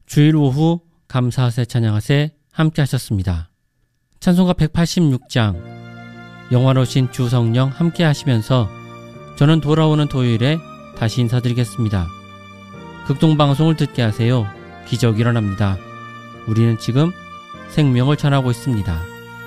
주일 오후 감사하세 찬양하세 함께 하셨습니다. 찬송가 186장 영화로우신 주 성령 함께 하시면서 저는 돌아오는 토요일에 다시 인사드리겠습니다. 극동방송을 듣게 하세요. 기적이 일어납니다. 우리는 지금 생명을 전하고 있습니다.